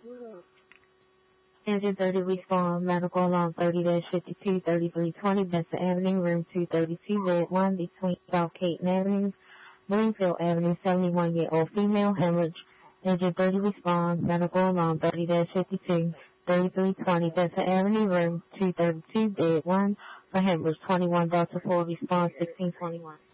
Engine 30 respond, medical alarm 30-52, 3320, Benson Avenue, room 232, Red 1, between South Caton Avenue, Greenfield Avenue, 71-year-old female, hemorrhage. Engine 30 respond, medical alarm 30-52, 3320, Benson Avenue, room 232, Bed 1, for hemorrhage. 21 Delta 4 response 1621.